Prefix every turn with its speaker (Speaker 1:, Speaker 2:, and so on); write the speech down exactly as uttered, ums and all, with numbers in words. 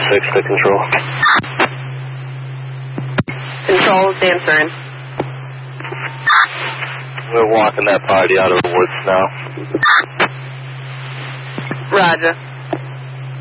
Speaker 1: six to control.
Speaker 2: Control, answering.
Speaker 1: We're walking that party out of the woods now.
Speaker 2: Roger.